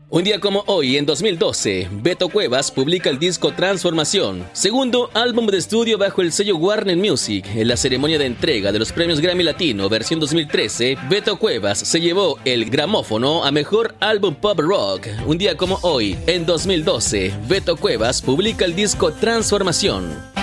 Un día como hoy, en 2012, Beto Cuevas publica el disco Transformación, segundo álbum de estudio bajo el sello Warner Music. En la ceremonia de entrega de los premios Grammy Latino versión 2013, Beto Cuevas se llevó el gramófono a mejor álbum pop rock. Un día como hoy, en 2012, Beto Cuevas publica el disco Transformación.